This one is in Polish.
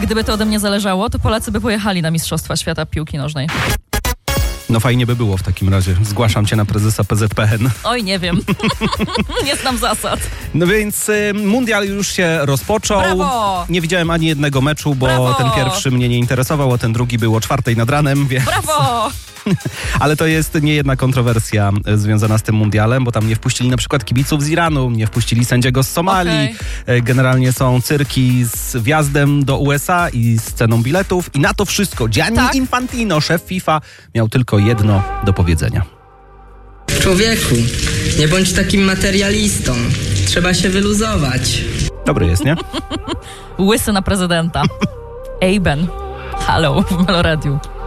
gdyby to ode mnie zależało, to Polacy by pojechali na Mistrzostwa Świata Piłki Nożnej. No fajnie by było w takim razie. Zgłaszam cię na prezesa PZPN. Oj, nie wiem. Nie znam zasad. No więc mundial już się rozpoczął. Brawo! Nie widziałem ani jednego meczu, bo Brawo! ten pierwszy mnie nie interesował, a ten drugi był o 4:00 nad ranem, więc... Brawo! Ale to jest nie jedna kontrowersja związana z tym mundialem, bo tam nie wpuścili na przykład kibiców z Iranu, nie wpuścili sędziego z Somalii. Generalnie są cyrki z wjazdem do USA i z ceną biletów. I na to wszystko Gianni Infantino, szef FIFA, miał tylko jedno do powiedzenia. Człowieku, nie bądź takim materialistą. Trzeba się wyluzować. Dobry jest, nie? Łysy na prezydenta. Ej Ben. Halo w Meloradiu.